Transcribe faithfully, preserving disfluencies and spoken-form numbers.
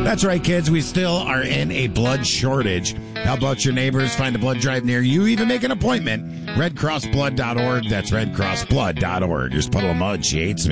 That's right, kids. We still are in a blood shortage. Help out your neighbors. Find a blood drive near you. Even make an appointment. red cross blood dot org. That's red cross blood dot org. Here's Puddle of Mud. She hates me.